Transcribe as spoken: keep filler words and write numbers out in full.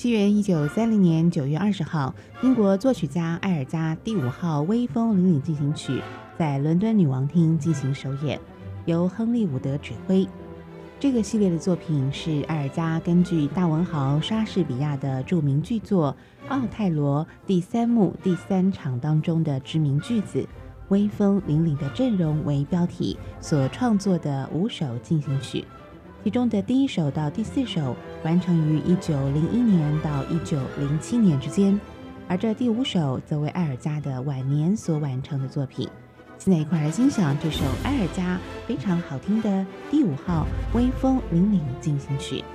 西元一九三零年九月二十号，英国作曲家埃尔加第五号微风凛凛进行曲在伦敦女王厅进行首演，由亨利·伍德指挥。这个系列的作品是埃尔加根据大文豪莎士比亚的著名剧作《奥泰罗》第三幕第三场当中的知名句子“威风凛凛的阵容”为标题所创作的五首进行曲，其中的第一首到第四首完成于一九零一年到一九零七年之间，而这第五首则为埃尔加的晚年所完成的作品。现在一块来欣赏这首埃尔加非常好听的第五号微风凛凛进行曲。